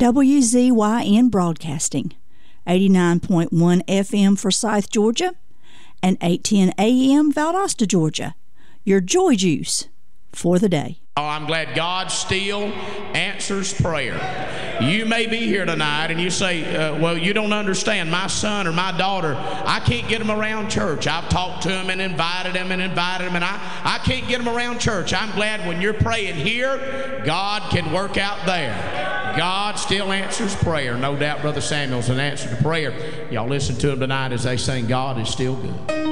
WZYN Broadcasting, 89.1 FM Forsyth, Georgia, and 810 AM Valdosta, Georgia. Your joy juice for the day. Oh, I'm glad God still answers prayer. You may be here tonight and you say, well, you don't understand. My son or my daughter, I can't get them around church. I've talked to them and invited them, and I can't get them around church. I'm glad when you're praying here, God can work out there. God still answers prayer. No doubt Brother Samuel's an answer to prayer. Y'all listen to him tonight as they sing, God is still good.